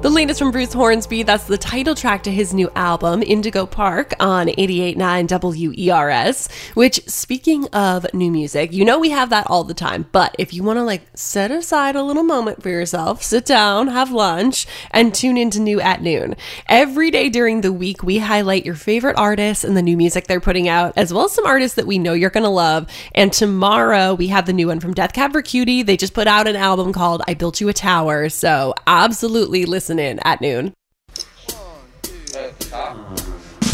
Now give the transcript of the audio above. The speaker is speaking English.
The latest from Bruce Hornsby, that's the title track to his new album, Indigo Park, on 88.9 WERS, which, speaking of new music, you know we have that all the time, but if you want to set aside a little moment for yourself, sit down, have lunch, and tune into New at Noon. Every day during the week, we highlight your favorite artists and the new music they're putting out, as well as some artists that we know you're going to love. And tomorrow, we have the new one from Death Cab for Cutie. They just put out an album called I Built You a Tower, so absolutely listen in at noon. 1, 2, 3.